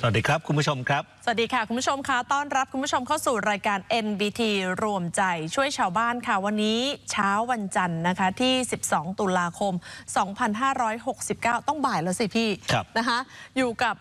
สวัสดีครับคุณผู้ชมครับสวัสดีค่ะคุณผู้ชมคะต้อนรับคุณผู้ชมเข้าสู่รายการ NBT รวมใจช่วยชาวบ้านค่ะวันนี้เช้าวันจันทร์นะคะที่12ตุลาคม2569ต้องบ่ายแล้วสิพี่นะคะอยู่กับ